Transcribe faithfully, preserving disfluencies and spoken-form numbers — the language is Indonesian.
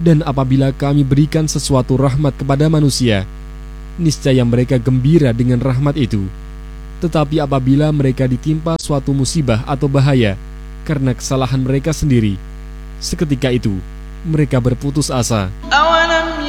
Dan apabila kami berikan sesuatu rahmat kepada manusia, niscaya mereka gembira dengan rahmat itu. Tetapi apabila mereka ditimpa suatu musibah atau bahaya karena kesalahan mereka sendiri, seketika itu mereka berputus asa.